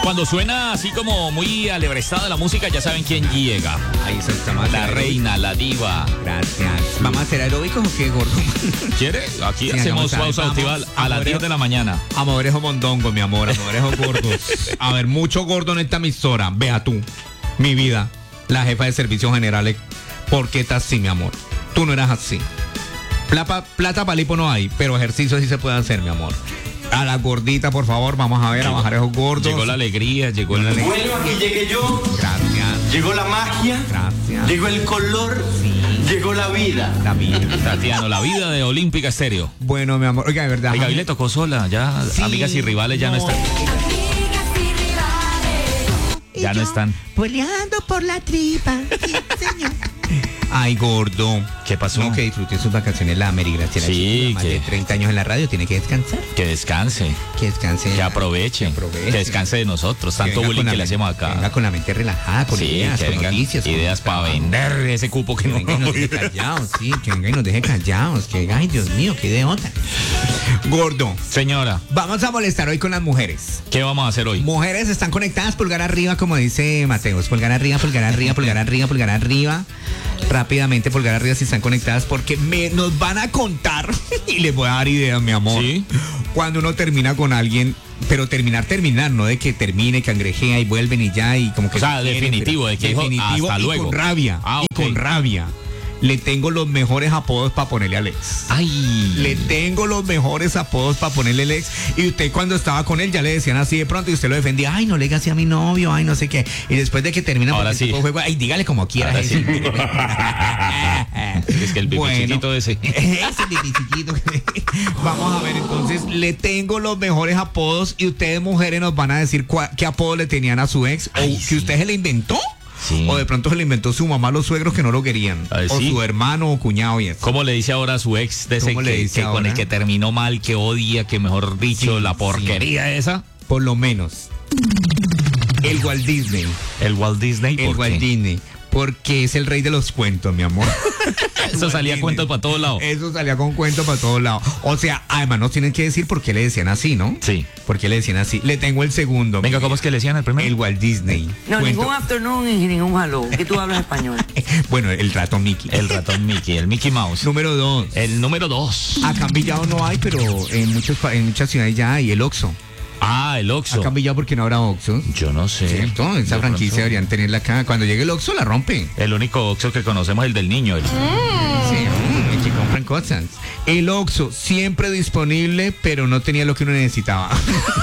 Cuando suena así como muy alebrestada la música, ya saben quién llega. Ahí está más La reina, la diva. Gracias. ¿Vamos a hacer aeróbicos o qué, gordo? ¿Quiere? Aquí Sí, hacemos hagamos, pausa vamos, activa a las 10 de la mañana. Amorejo mondongo, mi amor, amorejo gordos. A ver, mucho gordo en esta emisora. Vea tú, mi vida, la jefa de servicios generales. ¿Por qué estás así, mi amor? Tú no eras así. Plata palipo no hay, pero ejercicio sí se puede hacer, mi amor. A la gordita, por favor, vamos a ver, a bajar esos gordos. Llegó la alegría, llegó la alegría. Bueno, aquí llegué yo. Gracias. Llegó la magia. Gracias. Llegó el color. Sí. Llegó la vida. La vida. Tatiano, la vida de Olímpica Estéreo. Bueno, mi amor, oiga, de verdad. Oiga, hoy le tocó sola, ya Sí, amigas y rivales ya no están. Ya no están. Peleando por la tripa. Sí, señor. Ay, gordo. ¿Qué pasó? No, que disfrute sus vacaciones la Mary Graciela. Sí, más que- de 30 años en la radio, tiene que descansar. Que descanse, Que descanse. que aproveche, Que aproveche. que descanse de nosotros, Que tanto venga bullying con la que le mente- hacemos que venga acá. con la mente relajada, con Sí, ideas, que con vengan noticias. con ideas para trabajo. vender ese cupo que Que no. venga y nos deje callados, sí, que venga y nos deje callados. Que, ay, Dios mío, qué de otra. Gordo, Señora, vamos a molestar hoy con las mujeres. ¿qué vamos a hacer hoy? Mujeres están conectadas, pulgar arriba, como dice Mateos. Pulgar arriba, pulgar arriba, pulgar arriba, pulgar arriba. Rápidamente, pulgar arriba si están conectadas, porque nos van a contar y les voy a dar ideas, mi amor. Sí. Cuando uno termina con alguien, pero terminar, no de que termine, cangrejea y vuelven y ya, y como que. O sea, se quieren, definitivo, pero de que dijo, definitivo hasta y luego. con rabia. Ah, y ok. con rabia. Le tengo los mejores apodos para ponerle al ex. Ay. Le tengo los mejores apodos para ponerle el ex. Y usted cuando estaba con él ya le decían así de pronto y usted lo defendía. Ay, no le diga así a mi novio, ay, no sé qué. Y después de que termina Ahora porque sí. el tipo de juego, ay, dígale como quiera. Ahora ese. sí. Es que el pipi chiquito ese. Ese pipi chiquito. Vamos a ver, entonces, le tengo los mejores apodos y ustedes mujeres nos van a decir qué apodo le tenían a su ex. Ay, o sí. que usted se le inventó. Sí. O de pronto se le inventó su mamá, los suegros que no lo querían. Ay, o sí. su hermano o cuñado y eso. ¿Cómo le dice ahora a su ex de ese ¿Cómo le dice que con el ahora? que terminó mal, que odia, que mejor dicho, Sí, la porquería esa? Por lo menos. El Walt Disney. El Walt Disney. El ¿por Walt qué? Disney. Porque es el rey de los cuentos, mi amor. Eso salía Disney. cuentos para todos lados. Eso salía con cuentos para todos lados. O sea, además nos tienen que decir por qué le decían así, ¿no? Sí. ¿Por qué le decían así? Le tengo el segundo. Venga, ¿cómo es que le decían el primero? El Walt Disney. No, Cuento- ningún afternoon y ningún hello. Que tú hablas español. Bueno, el ratón Mickey. El ratón Mickey, el Mickey Mouse. Número 2. El número 2. Acá en Villado no hay, pero en muchas ciudades ya hay el Oxxo. Ah, el Oxxo. Acá en Villado porque no habrá Oxxo. Yo no sé. ¿Cierto? Esa De franquicia pronto. deberían tenerla acá. Cuando llegue el Oxxo la rompen. El único Oxxo que conocemos es el del niño. Sí, que compran cosas. El Oxxo siempre disponible, pero no tenía lo que uno necesitaba.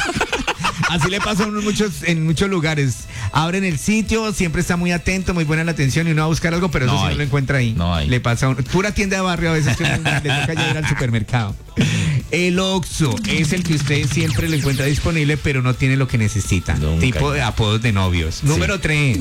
Así le pasa a uno en muchos lugares. Abren el sitio, siempre está muy atento, muy buena la atención y uno va a buscar algo, pero No eso sí hay. no lo encuentra ahí. No hay. Le pasa a uno. Pura tienda de barrio a veces que uno le toca llegar al supermercado. El Oxxo es el que usted siempre lo encuentra disponible, pero no tiene lo que necesita. Nunca. Tipo de apodos de novios. Número 3.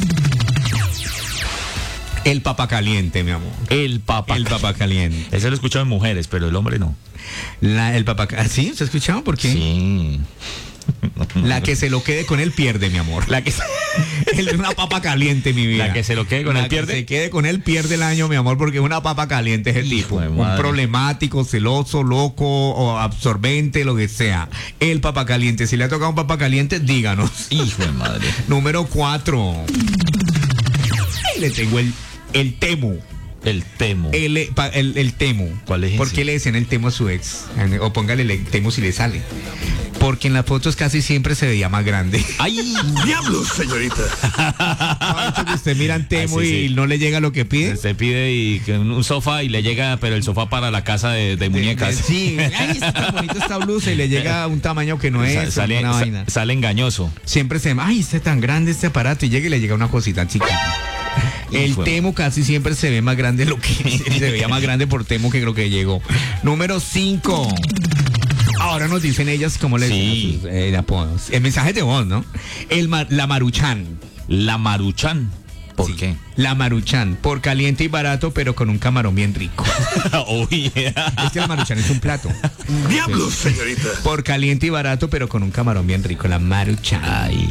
El papa caliente, mi amor. El papá. El papa caliente. Ese lo he escuchado en mujeres, pero el hombre no. El papa ¿sí? ¿Se ha escuchado? ¿Por qué? Sí. La que se lo quede con él pierde, mi amor. La que, Él es una papa caliente, mi vida. la que se lo quede con La él que pierde. se quede con él pierde el año, mi amor, porque es una papa caliente ese Hijo tipo. de Un madre. problemático, celoso, loco o absorbente, lo que sea. El papa caliente. Si le ha tocado un papa caliente, díganos. Hijo de madre. Número 4. Le tengo el temu. El temo. El temu. ¿Cuál es ¿Por ese? qué le decían el temu a su ex? O póngale el temu si le sale. Porque en las fotos casi siempre se veía más grande. ¡Ay! ¡Diablos, señorita! Ahorita que usted mira en temu Ay, sí, y sí. no le llega lo que pide. Se pide y que un sofá y le llega, pero el sofá para la casa de muñecas. Sí, ay, está tan bonito esta blusa y le llega a un tamaño que no es. Sale, una vaina. sale engañoso. Siempre se ay, está tan grande este aparato y llega y le llega una cosita chiquita. El Hijo de- temu casi siempre se ve más grande lo que se veía más grande por temu que lo que llegó. Número 5. Ahora nos dicen ellas cómo le Sí. dicen sus apodos. El mensaje de voz, ¿no? La Maruchan. La Maruchan. ¿Por Sí. qué? La Maruchan, por caliente y barato, pero con un camarón bien rico. Uy. Es que la Maruchan es un plato. ¡Diablos, señorita! Por caliente y barato, pero con un camarón bien rico. La Maruchan. Ay.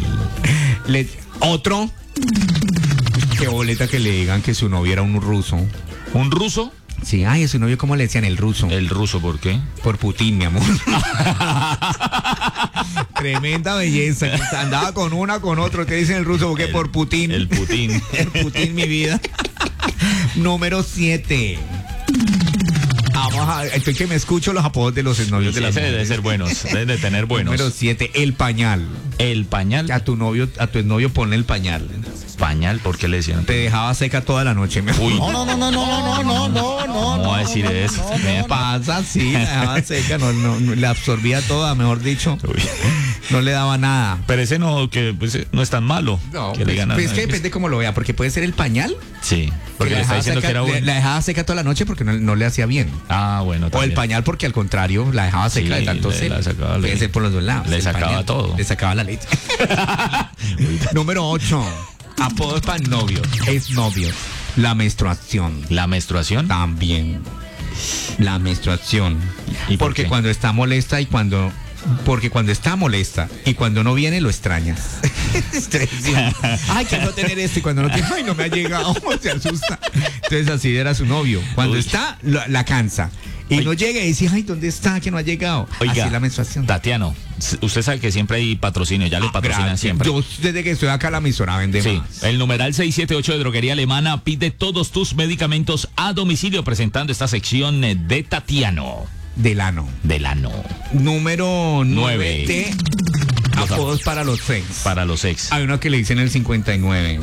Otro. Qué boleta que le digan que su novio era un ruso. ¿Un ruso? Sí, ay, a su novio, ¿cómo le decían? El ruso. El ruso, ¿por qué? Por Putin, mi amor. Tremenda belleza. Que andaba con una, con otro. ¿Qué dicen el ruso? Porque por Putin. El Putin. El Putin, mi vida. Número 7. Vamos a ver, estoy que me escucho los apodos de los exnovios de las Ese debe mujeres. ser buenos, debe de tener buenos. Número 7, el pañal. El pañal. A tu exnovio ponle el pañal. Pañal, ¿por qué le decían? Te dejaba seca toda la noche, mi amor. Uy, No. ¿cómo va a decir eso? Me pasa así, la dejaba seca, no, le absorbía toda, mejor dicho. Uy. No le daba nada. Pero ese no, que pues, no es tan malo. No, que le digan pues es a- que depende cómo lo vea, porque puede ser el pañal. Sí, porque le está diciendo que era la bueno. dejaba seca toda la noche porque no le hacía bien. Ah, bueno, O el también. pañal porque al contrario la dejaba seca Sí, de tanto le- celo. la sacaba, Puede le- ser por los dos lados. le el sacaba pañal. todo. Le sacaba la leche. Número 8. Apodos para novios. Es novio. La menstruación. La menstruación. También. La menstruación. ¿Y por Porque qué? cuando está molesta y cuando... Porque cuando está molesta y cuando no viene lo extrañas. Ay, quiero tener esto y cuando no tiene, ay, no me ha llegado, se asusta. Entonces así era su novio. Cuando Uy. está, la cansa. Y Oiga. no llega y dice, ay, ¿dónde está? Que no ha llegado. Oiga, así es la menstruación. Tatiano, usted sabe que siempre hay patrocinio, ya le patrocinan Gracias. siempre. Yo desde que estoy acá la emisora vende Sí, más. el numeral 678 de Droguería Alemana pide todos tus medicamentos a domicilio presentando esta sección de Tatiano. Del ano. Del ano. Número 9. Nueve. Apodos para los sex. Para los ex. Hay uno que le dicen el 59.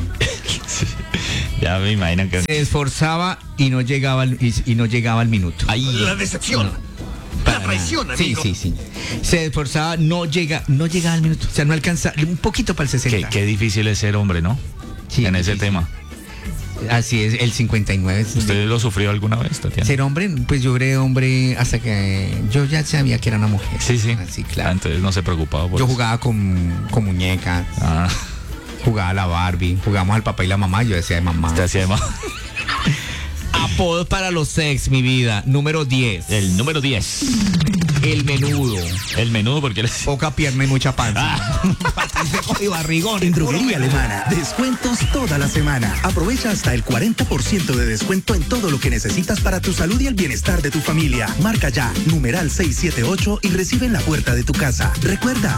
Ya me imagino que... Se esforzaba y no llegaba al minuto. Ahí. La decepción. La traición, Sí, amigo. sí. Se esforzaba, no llegaba al minuto. O sea, no alcanza, un poquito para el 60. Qué difícil es ser hombre, ¿no? Sí, en ese sí, tema. Así es, el 59. ¿Usted lo sufrió alguna vez, Tatiana? Ser hombre, pues yo era hombre hasta que yo ya sabía que era una mujer. Sí. Así, Ah, claro. entonces no se preocupaba por Yo eso. jugaba con muñecas, Ah, jugaba a la Barbie, jugamos al papá y la mamá, yo decía de mamá. usted hacía más. Apodos para los sex, mi vida. Número 10. El número 10. El menudo. El menudo, porque le... Poca pierna y mucha panza. Y barrigón. En Droguería Alemana, descuentos toda la semana. Aprovecha hasta el 40% de descuento en todo lo que necesitas para tu salud y el bienestar de tu familia. Marca ya, numeral 678 y recibe en la puerta de tu casa. Recuerda,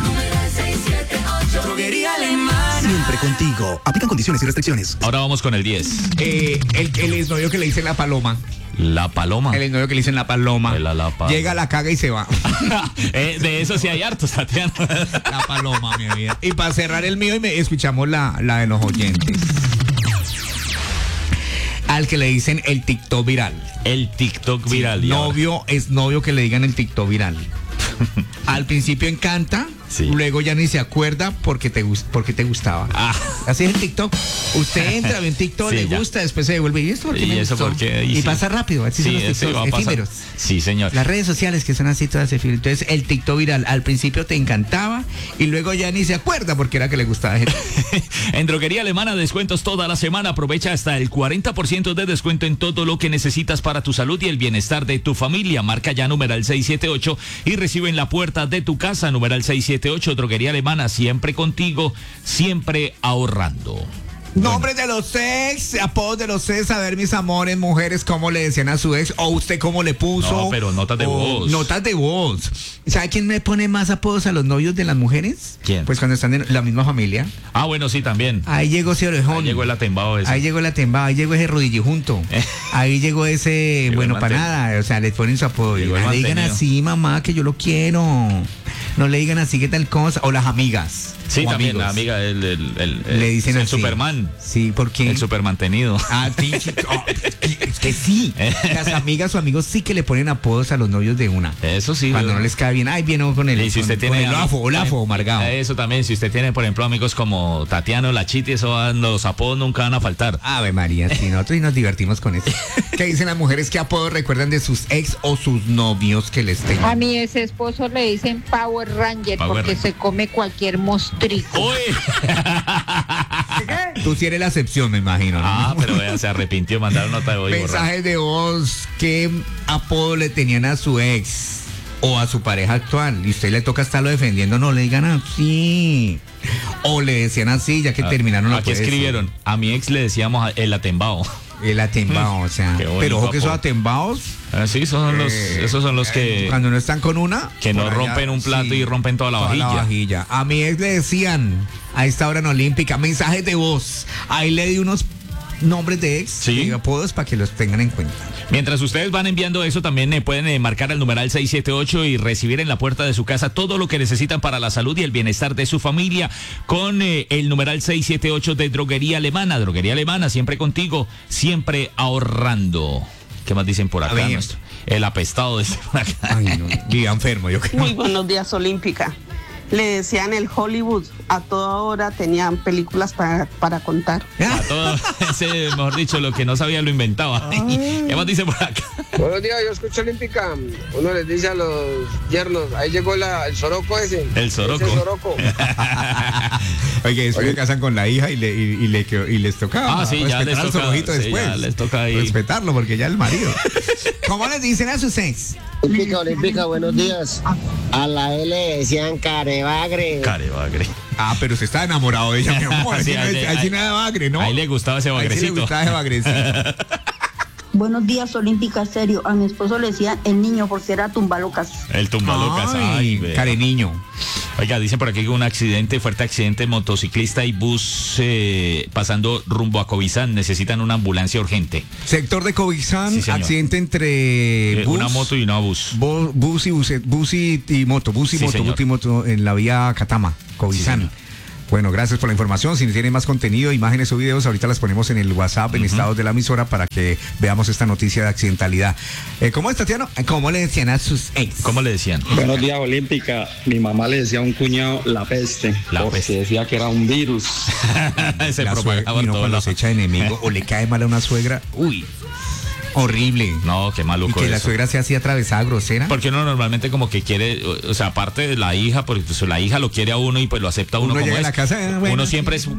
Droguería Alemana. siempre contigo. Aplican condiciones y restricciones. Ahora vamos con el 10. El exnovio que le dicen la paloma. La paloma. El exnovio que le dicen la paloma. La paloma. Llega, la caga y se va. De eso sí hay hartos, Tatiana. La paloma, mi vida. Y para cerrar el mío, escuchamos la de los oyentes. Al que le dicen el TikTok viral. El TikTok viral. ¿y ahora? Novio, es novio que le digan el TikTok viral. Al principio encanta, Sí. luego ya ni se acuerda porque te gustaba. Ah. Así es el TikTok. Usted entra, ve un TikTok, Sí, le ya. gusta, después se devuelve. ¿Y esto por qué ¿Y me eso gustó? por qué? Y sí. pasa rápido. Así son los ese TikToks va a pasar. efímeros. Sí, señor. Las redes sociales que son así todas efímeras. Entonces el TikTok viral al principio te encantaba y luego ya ni se acuerda porque era que le gustaba. En Droguería Alemana, descuentos toda la semana. Aprovecha hasta el 40% de descuento en todo lo que necesitas para tu salud y el bienestar de tu familia. Marca ya numeral 678 y recibe en la puerta de tu casa. Numeral 678, Droguería Alemana, siempre contigo, siempre ahorrando. Nombres de los ex, apodos de los ex, a ver mis amores, mujeres, cómo le decían a su ex, o usted cómo le puso. No, pero notas de o voz. Notas de voz. ¿Sabe quién me pone más apodos a los novios de las mujeres? ¿Quién? Pues cuando están en la misma familia. Ah, bueno, sí, también. Ahí llegó ese orejón. Ahí llegó el atembado ese. Ahí llegó el atembado, ahí llegó ese rodillujunto. Ahí llegó ese, Llegó bueno, el para mantenido. nada. O sea, le ponen su apodo. Llegó el No le digan mantenido. así, mamá, que yo lo quiero. No le digan así, que tal cosa. O las amigas. Sí, o también, amigos. la amiga, Le dicen el así. Superman. Sí, porque El supermantenido. Ah, sí, sí. Oh, es que sí. Las amigas o amigos sí que le ponen apodos a los novios de una. Eso sí. Cuando no les cae bien, ay, viene con el, Y si usted con tiene el lafo, amargado. Eso también, si usted tiene, por ejemplo, amigos como Tatiano, la Chiti, los apodos nunca van a faltar. Ave María, sí, nosotros y nos divertimos con eso. ¿Qué dicen las mujeres? ¿Qué apodos recuerdan de sus ex o sus novios que les A tengan? mi ex esposo le dicen Power Ranger Power porque Ranger. se come cualquier mostrico. ¡Uy! Tú sí eres la excepción, me imagino. ¿no? Ah, pero vea, se arrepintió, mandaron nota de voz. Mensajes de voz. ¿Qué apodo le tenían a su ex o a su pareja actual? Y usted le toca estarlo defendiendo, no le digan así. O le decían así, ya que terminaron la Aquí escribieron, a mi ex le decíamos el atembao. El atembao, o sea. Qué bonito Pero ojo que esos apodo. atembaos, Sí, esos son los que cuando no están con una, que no por allá, rompen un plato sí, y rompen toda la vajilla. A mi ex le decían a esta hora en Olímpica mensajes de voz. Ahí le di unos nombres de ex Sí. y apodos para que los tengan en cuenta. Mientras ustedes van enviando eso, también pueden marcar el numeral 678 y recibir en la puerta de su casa todo lo que necesitan para la salud y el bienestar de su familia con el numeral 678 de Droguería Alemana. Droguería Alemana, siempre contigo, siempre ahorrando. ¿Qué más dicen por A acá? ver. El apestado de por acá. Ay, no, vivía enfermo, yo creo. Muy buenos días, Olímpica. Le decían el Hollywood. A toda hora tenían películas para contar. A todo ese, mejor dicho, lo que no sabía lo inventaba. ¿Qué más dice por acá? Buenos días, yo escucho Olímpica. Uno les dice a los yernos, ahí llegó el soroco ese. El soroco. Ese soroco. Oye, después se casan con la hija y les tocaba. Ah, sí, ya les respetar al toca, sorojito sí, después. ya les toca ahí. Respetarlo porque ya el marido. ¿Cómo les dicen a sus ex? Olímpica, buenos días. A la L le decían carebagre. Carebagre. Ah, pero se está enamorado de ella, mi amor. Sí, Allí nada de bagre, ¿no? Ahí le gustaba ese Ahí sí le bagrecito. gustaba ese bagrecito. Buenos días, Olímpica, serio. A mi esposo le decía el niño porque era tumbalocas. El tumbalocas. Ay, Ay, care niño. Oiga, dicen por aquí que un accidente, fuerte accidente, motociclista y bus pasando rumbo a Covizán. Necesitan una ambulancia urgente. Sector de Covizán, Sí, señor. accidente entre Una moto y una bus. bus y moto, Sí, señor. bus y moto en la vía Catama, Covizán. Sí, señor. Bueno, gracias por la información. Si tienen más contenido, imágenes o videos, ahorita las ponemos en el WhatsApp, en estados de la emisora, para que veamos esta noticia de accidentalidad. ¿Cómo es, Tatiano? ¿Cómo le decían a sus ex? ¿Cómo le decían? Buenos días, Olímpica. Mi mamá le decía a un cuñado la peste, La porque peste. decía que era un virus. Se La propagaba suegra, por y no, todos cuando lados. se echa de enemigo o le cae mal a una suegra, uy, horrible. No, qué Y maluco que la eso. suegra se hacía atravesada, grosera. Porque uno normalmente como que quiere, o sea, aparte de la hija, porque pues, la hija lo quiere a uno y pues lo acepta uno, Uno como llega a es. la casa, bueno, uno sí. siempre es